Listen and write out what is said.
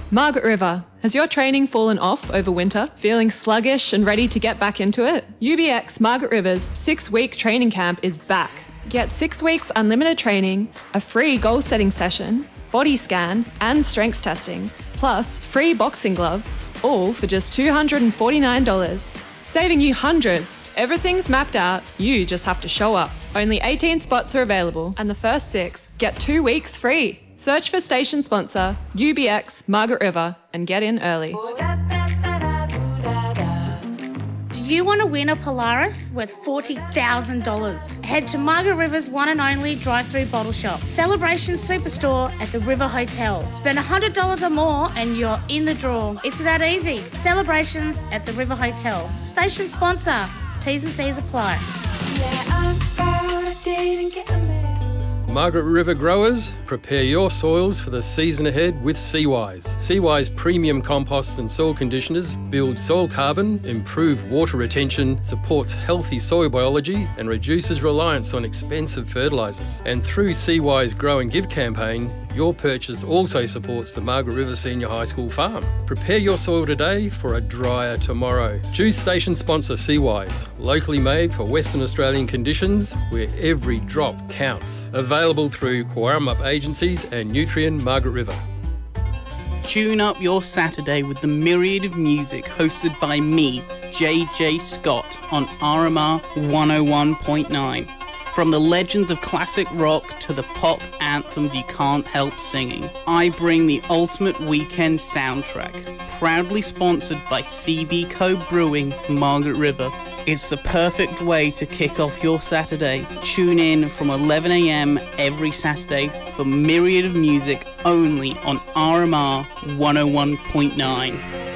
Margaret River, has your training fallen off over winter? Feeling sluggish and ready to get back into it? UBX Margaret River's 6-week training camp is back. Get 6 weeks unlimited training, a free goal-setting session, body scan and strength testing, plus free boxing gloves, all for just $249. Saving you hundreds. Everything's mapped out, you just have to show up. Only 18 spots are available, and the first 6 get 2 weeks free. Search for station sponsor UBX Margaret River and get in early. Do you want to win a Polaris worth $40,000? Head to Margaret River's one and only drive-through bottle shop, Celebration Superstore at the River Hotel. Spend $100 or more and you're in the draw. It's that easy. Celebrations at the River Hotel. Station sponsor. T's and C's apply. Margaret River growers, prepare your soils for the season ahead with Seawise. Seawise premium composts and soil conditioners build soil carbon, improve water retention, supports healthy soil biology and reduces reliance on expensive fertilisers. And through Seawise Grow and Give campaign, your purchase also supports the Margaret River Senior High School farm. Prepare your soil today for a drier tomorrow. Choose station sponsor Seawise, locally made for Western Australian conditions where every drop counts. Available through Quaramup Agencies and Nutrien Margaret River. Tune up your Saturday with the myriad of music hosted by me, JJ Scott, on RMR 101.9. From the legends of classic rock to the pop anthems you can't help singing, I bring the ultimate weekend soundtrack, proudly sponsored by CB Co Brewing, Margaret River. It's the perfect way to kick off your Saturday. Tune in from 11 a.m. every Saturday for myriad of music only on RMR 101.9.